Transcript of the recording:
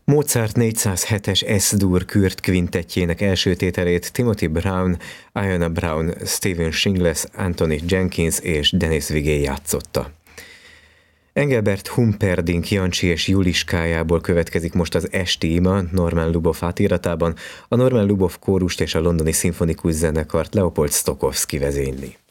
Mozart 407-es S-dur Kürt kvintettjének első tételét Timothy Brown, Iona Brown, Stephen Shingles, Anthony Jenkins és Denis Vigée játszotta. Engelbert Humperdinck Jancsi és Juliskájából következik most az estíme Norman Lubov átiratában, a Norman Lubov kórust és a londoni szimfonikus zenekart Leopold Stokowski vezényli.